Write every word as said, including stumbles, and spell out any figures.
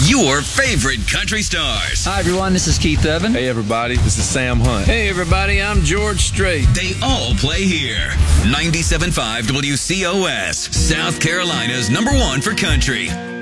your favorite country stars. Hi, everyone. This is Keith Urban. Hey, everybody. This is Sam Hunt. Hey, everybody. I'm George Strait. They all play here. ninety-seven point five W C O S, South Carolina's number one for country.